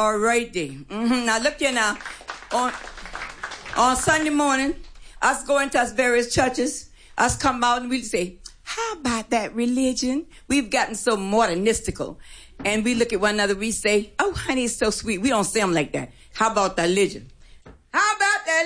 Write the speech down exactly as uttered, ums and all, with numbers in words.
All right, then. Mm-hmm. Now, look here now. On, on Sunday morning, us going to us various churches, us come out and we say, how about that religion? We've gotten so modernistical. And we look at one another, we say, oh, honey, it's so sweet. We don't say them like that. How about the religion?